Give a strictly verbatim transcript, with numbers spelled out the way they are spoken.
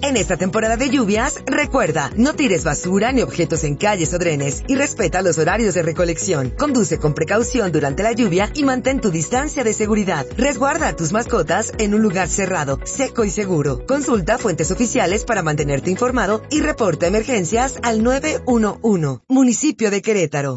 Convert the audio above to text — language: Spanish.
En esta temporada de lluvias, recuerda, no tires basura ni objetos en calles o drenes y respeta los horarios de recolección. Conduce con precaución durante la lluvia y mantén tu distancia de seguridad. Resguarda a tus mascotas en un lugar cerrado, seco y seguro. Consulta fuentes oficiales para mantenerte informado y reporta emergencias al nueve uno uno. Municipio de Querétaro.